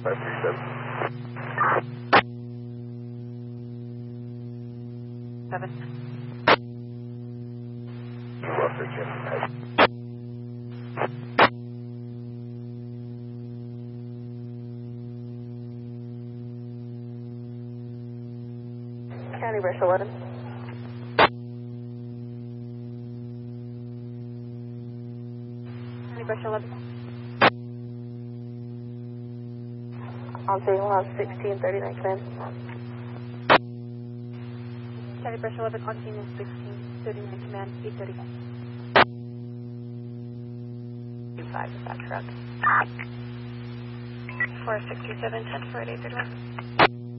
7. County Brush 11. County Brush 11. On scene, we'll have 1639 command. County Brush 11, on scene is 1639 command, 830. 25 is that correct? 4627, 10 for 831.